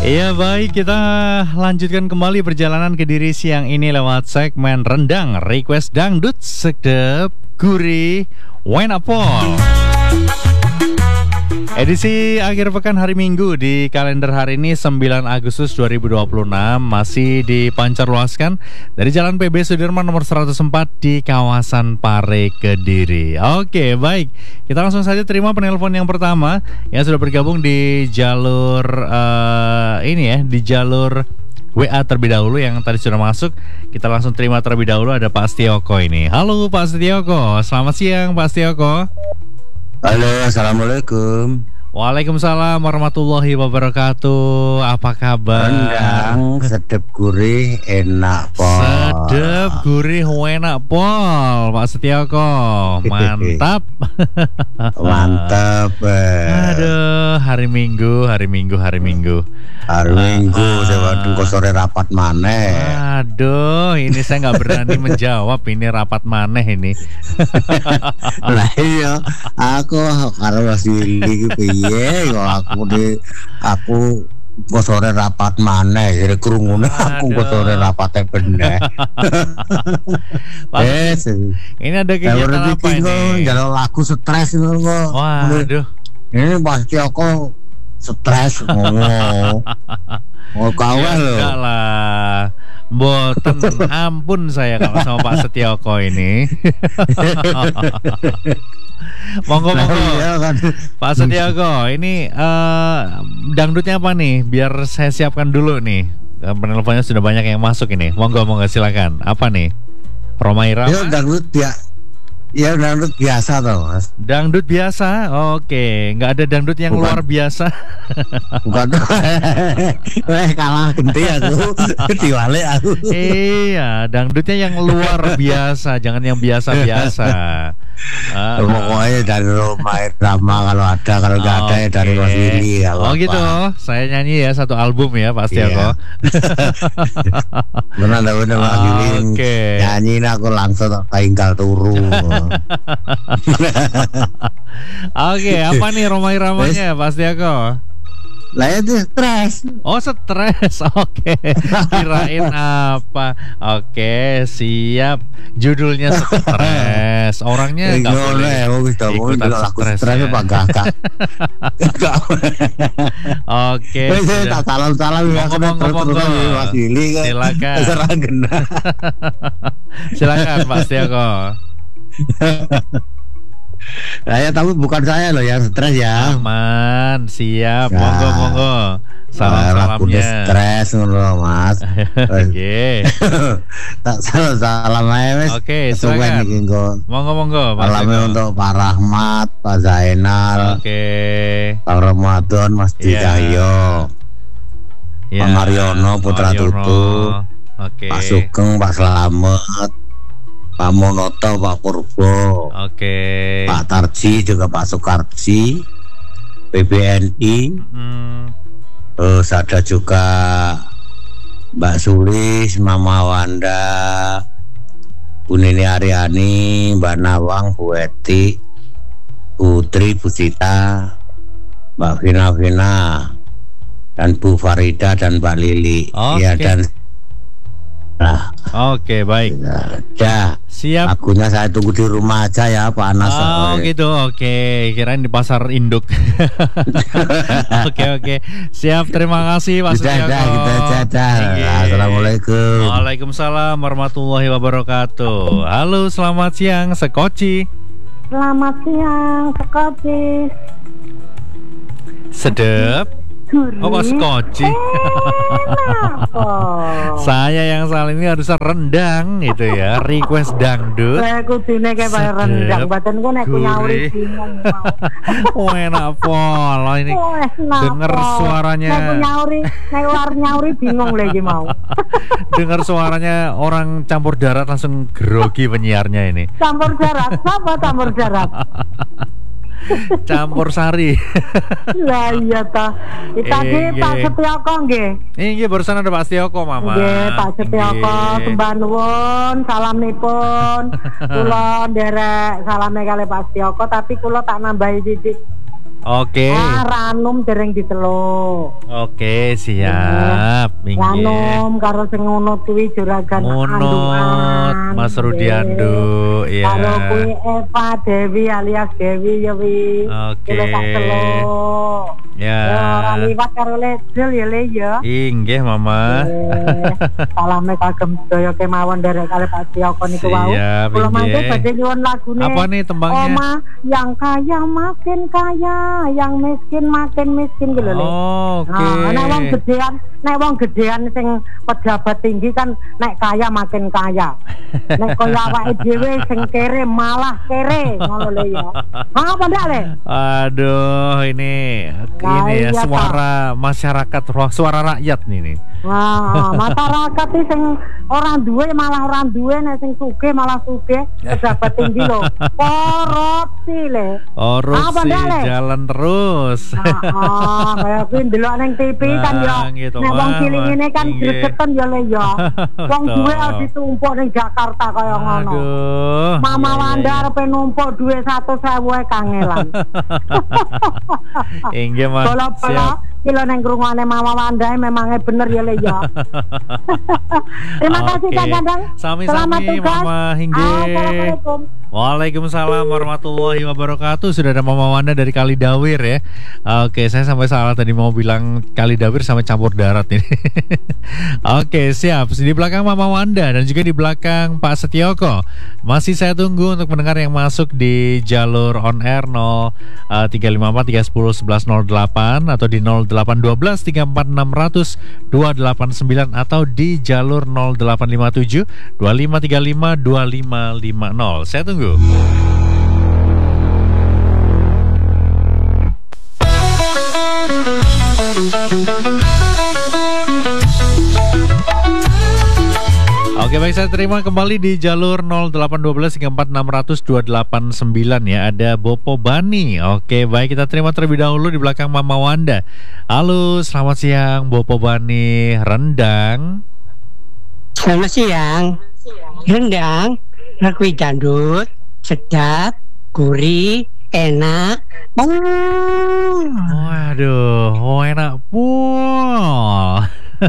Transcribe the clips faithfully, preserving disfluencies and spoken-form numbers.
Iya baik, kita lanjutkan kembali perjalanan Kediri siang ini lewat segmen Rendang Request Dangdut Sedep Gurih Wenapol. Edisi akhir pekan hari Minggu di kalender hari ini sembilan Agustus dua ribu dua puluh enam masih dipancarluaskan dari Jalan P B Sudirman nomor seratus empat di kawasan Pare Kediri. Oke, baik. Kita langsung saja terima penelpon yang pertama yang sudah bergabung di jalur uh, ini ya, di jalur W A terlebih dahulu yang tadi sudah masuk. Kita langsung terima terlebih dahulu, ada Pak Setioko ini. Halo Pak Setioko, selamat siang Pak Setioko. Halo, assalamualaikum. Waalaikumsalam warahmatullahi wabarakatuh. Apa kabar? Rendang sedep gurih enak pol. Sedep gurih enak pol, Pak Setioko. Mantap. Mantap. Aduh, hari Minggu, hari Minggu, hari Minggu. Hari Minggu, saya uh, sore rapat maneh. Aduh, ini saya nggak berani menjawab ini rapat maneh ini. Lah iya, aku karo masih iki piye kok aku di aku kok sore rapat maneh, jadi krungune aku kok sore rapate bener. Yes. Ini ada kegiatan apa ini? Jalan lagu stres ngono kok. Waduh. Ini pasti aku stres ngomong. Mau kawal loh. Enggak lah. Mboten, ampun saya kalau sama Pak Setioko ini. Monggo monggo. Kan. Pak Setioko, ini uh, dangdutnya apa nih? Biar saya siapkan dulu nih. Penelponnya sudah banyak yang masuk ini. Monggo monggo silakan. Apa nih? Rhoma Irama? Ya dangdut ya. Ya dangdut biasa toh Mas. Dangdut biasa, oke. Nggak ada dangdut yang bukan luar biasa. Bukan. Eh kalah genti aku. Diwale aku. Iya, dangdutnya yang luar biasa, jangan yang biasa-biasa. Uh, Pokoknya dari Rhoma Irama kalau ada, kalau nggak okay. ada ya dari Mas Willy. Oh apa. Gitu, saya nyanyi ya satu album ya pasti aku. Benar benar Mas Willy nyanyi aku langsung tak tinggal turu. Oke, apa nih Rhoma Iramanya pasti aku? Lah itu stres. Oh stres, oke. Kirain apa? Oke, siap. Judulnya stres. Orangnya nggak boleh ikutan stres. Apa enggak? Oke. Tak salam-salam ya. Ngomong-ngomong. Silakan. Silakan Pak Setioko. Saya tahu bukan saya loh yang stres ya. Aman, siap. Monggo nah, monggo. Salam-salamnya. Stres ngono Mas. Oke. Tak salam-salam ae wis. Oke, silakan. Monggo monggo. Salamnya untuk Pak Rahmat, Pak Zainal. Oke. Pak Ramadan, Mas Didahyo. Yeah. Pak Mariono, Putra Tutu. Oke. Pak Sugeng, Pak Slamet. Pak Monoto, Pak Purbo, oke. Pak Tarji juga Pak Soekarji, P B N I, hmm. terus ada juga Mbak Sulis, Mama Wanda, Bu Nini Aryani, Mbak Nawang, Bu Eti, Putri, Bu Sita, Mbak Vina Vina, dan Bu Farida dan Mbak Lili. Okay. Ya dan nah, oke baik. Ya, siap. Akunya saya tunggu di rumah aja ya Pak Anas. Oh gitu, oke. Kirain di pasar induk. Oke oke. Siap, terima kasih Pak Setioko. Assalamualaikum. Waalaikumsalam warahmatullahi wabarakatuh. Halo, selamat siang Sekoci. Selamat siang Sekoci. Sedep. Oh kok Sekoci? Saya yang salah ini harus rendang itu ya, request dangdut. Saya kudune kayak bayar rendang, badan gue nek nyauri bingung. Oh enak pol, ini denger suaranya. Nek nyauri, nek luar nyauri bingung lagi mau. Dengar suaranya orang campur darat langsung grogi penyiarnya ini. Campur darat, apa campur darat? Campur sari. Lah iya ta. Kita nggih Pak Setioko nggih. Nggih barusan ada Pak Setioko Mama. Nggih Pak Setioko sembah nuwun salamipun. Kula nderek salame kali Pak Setioko tapi kula tak nambahi sithik. Oke. Ah, ranum dereng diteluk. Oke, siap. Minggih. Ranum karo sing ngono kuwi juragan Ngunut Mas Rudiandu, iya. Karo kuwi Eva Dewi alias Dewi ya wi. Oke. Kula tak teluk. Ya. Ya ora liwat karo Ledel ya le ya. Inggih, Mama. Salame kagem sedaya kemawon derek kali Pak Tioko niku wau. Siap, Kula mangke inggih. badhe nyuwun lagune. Apa nih tembangnya? Oma yang kaya makin kaya, yang miskin makin miskin gitu lho. Oh, oke. Nah, nek wong gedean, nek wong gedean sing pejabat tinggi kan nek kaya makin kaya. Nek kaya awake dhewe sing kere malah kere ngono lho ya. Apa ndak le? Aduh, ini Nah, ini ya iya, suara masyarakat, suara rakyat nih nih. Wah, masyarakat iki sing orang duwe malah orang duwe, nek sing sugih malah sugih, pejabat tinggi lho. Korupsi le. Korupsi jalan terus. Heeh, kaya kuwi ndelok ning T V kan ya. Nah, gitu, Nek wong Mama. cilik ngene kan Inggih. gregeten ya le ya. Wong Betul. duwe harus ditumpuk ning Jakarta kaya ngono. Aduh. Mama iya, iya, Wanda iya. arepe numpuk duwe seratus ribu e kangelan. Inggih, Mas. Bola-bola kilo neng krungane Mama Wanda memangnya bener ya le ya. Terima kasih Oke. Kak Dadang. Sami-sami, Selamat tugas. Mama Hinggih. Assalamualaikum. Waalaikumsalam warahmatullahi wabarakatuh. Sudah ada Mama Wanda dari Kalidawir ya. Oke, saya sampai salah tadi mau bilang Kalidawir sama campur darat ini. Oke, siap. Di belakang Mama Wanda dan juga di belakang Pak Setioko. Masih saya tunggu untuk mendengar yang masuk di jalur on air nol tiga lima empat tiga satu nol satu satu nol delapan atau di nol delapan satu dua tiga empat enam nol nol dua delapan sembilan atau di jalur nol delapan lima tujuh dua lima tiga lima dua lima lima nol. Saya tunggu. Oke, baik, saya terima kembali di jalur nol delapan satu dua tiga empat enam nol nol dua delapan sembilan ya. Ada Bopo Bani. Oke, baik, kita terima terlebih dahulu di belakang Mama Wanda. Halo, selamat siang Bopo Bani. Rendang. Selamat siang. Rendang, rakwi dangdut, sedap, gurih, enak. Oh. Waduh, oh enak pul.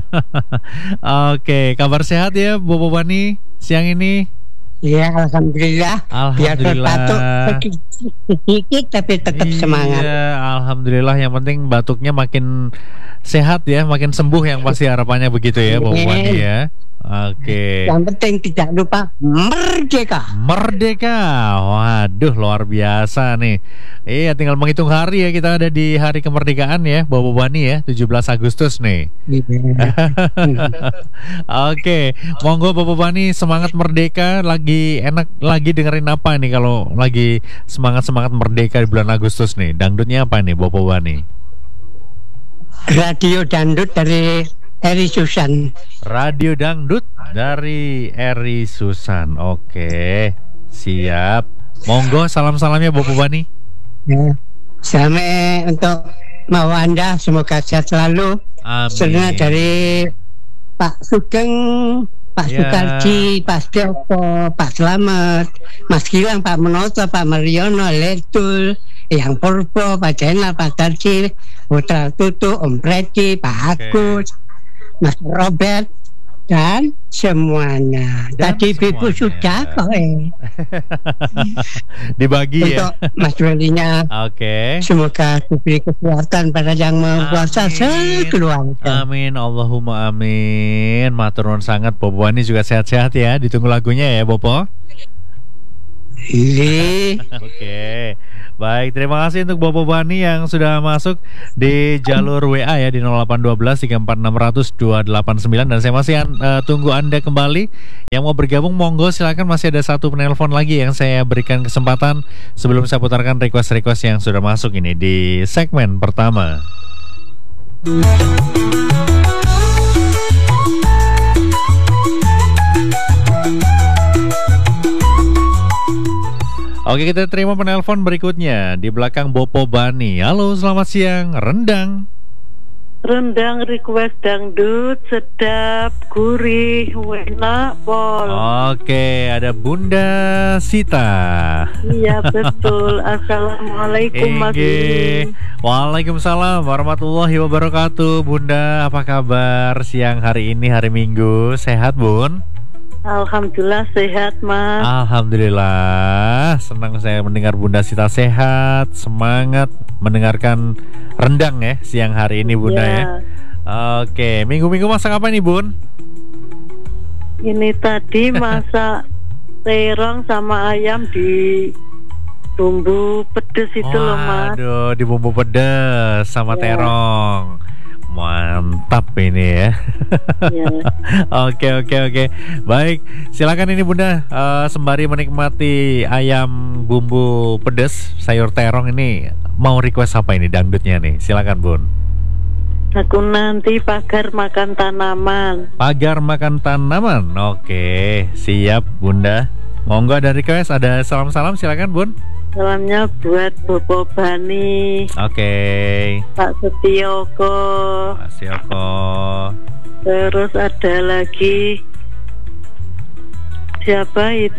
Oke, kabar sehat ya Bopo Bani siang ini? Ya, alhamdulillah. Biar Alhamdulillah. berbatuk sedikit tapi tetap Iya, semangat. alhamdulillah, yang penting batuknya makin sehat ya, makin sembuh yang pasti harapannya begitu ya Bopo Bani ya. Oke. Yang penting tidak lupa merdeka. Merdeka. Waduh, luar biasa nih. Iya, tinggal menghitung hari ya, kita ada di hari kemerdekaan ya Bopo Bani ya, tujuh belas Agustus nih. Oke, monggo Bopo Bani, semangat merdeka. Lagi enak lagi dengerin apa nih kalau lagi semangat-semangat merdeka di bulan Agustus nih? Dangdutnya apa nih Bopo Bani? Radio dangdut dari Eri Susan. Radio Dangdut dari Eri Susan. Oke, siap. Monggo salam-salamnya Bopo Bani. Ya. Sampai untuk mau Anda semoga sehat selalu. Amin. Sebenarnya dari Pak Sugeng, Pak Ya. Sukarji, Pak Setioko, Pak Slamet, Mas Gilang, Pak Menoto, Pak Mariono, Ledul, Yang Purbo, Pak Jenal, Pak Darji, Putra Tutu, Om Predi, Pak Agus, Mas Robert, dan semuanya. Dan Tadi Ibu semuanya. sudah kok eh. Dibagi Untuk ya. Mas Welinya, Oke. semoga diberi kesehatan pada yang berpuasa Amin. sekeluarga. Amin, Allahumma amin. Matur nuwun sangat Bopo Bani, juga sehat-sehat ya. Ditunggu lagunya ya Bopo. Iya. Oke, baik, terima kasih untuk Bopo Bani yang sudah masuk di jalur W A ya di nol delapan satu dua tiga empat enam nol nol dua delapan sembilan. Dan saya masih uh, tunggu Anda kembali. Yang mau bergabung monggo silakan, masih ada satu penelpon lagi yang saya berikan kesempatan sebelum saya putarkan request-request yang sudah masuk ini di segmen pertama. Oke, kita terima penelpon berikutnya di belakang Bopo Bani. Halo, selamat siang. Rendang. Rendang request dangdut, sedap, gurih, enak, pol. Oke, ada Bunda Sita. Iya betul. Assalamualaikum Mas Ege. Willy. Waalaikumsalam warahmatullahi wabarakatuh. Bunda, apa kabar siang hari ini, hari Minggu? Sehat, Bun? Alhamdulillah sehat Mas. Alhamdulillah, senang saya mendengar Bunda Sita sehat, semangat mendengarkan rendang ya siang hari ini Bunda ya. Ya. Oke, minggu-minggu masak apa nih Bun? Ini tadi masak terong sama ayam di bumbu pedes itu loh Mas. Waduh, di bumbu pedas sama Ya. terong. Mantap ini ya. Ya. Oke oke oke. Baik, silakan ini Bunda, eh, sembari menikmati ayam bumbu pedas sayur terong ini, mau request apa ini dangdutnya nih? Silakan Bun. Aku nanti pagar makan tanaman. Pagar makan tanaman. Oke, siap Bunda. Monggo ada request, ada salam-salam silakan Bun. Salamnya buat Bobo Bani, Oke. Pak Setioko, Mas Yoko. terus ada lagi siapa itu